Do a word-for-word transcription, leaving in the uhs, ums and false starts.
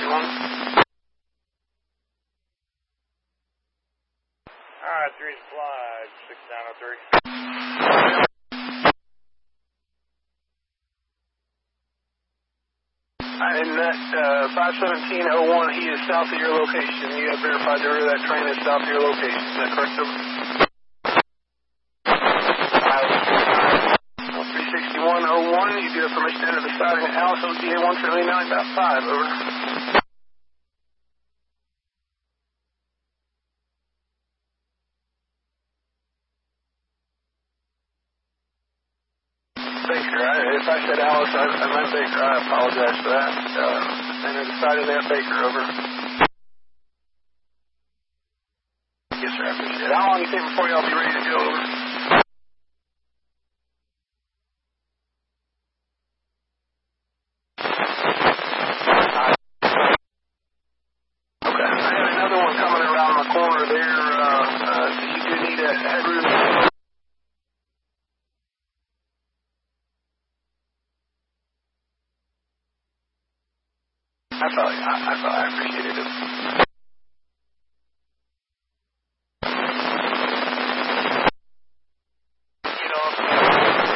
sixty-one. Alright, three supplies, six nine oh three. And that uh, five seventeen oh one, he is south of your location. You have verified the rear of that train is south of your location. Is that correct, over? three sixty-one oh one, you do have permission to enter the siding at Alice O G A one seventy-nine point five, over. Baker, I, if I said Alice, I, I meant Baker. I apologize for that. Uh, enter the siding there, Baker, over. Yes, sir, I appreciate it. How long do you think before y'all be ready to go, over? Okay, I have another one coming around the corner there. Uh, uh, so you do need a headroom. I thought, I, I thought I appreciated it.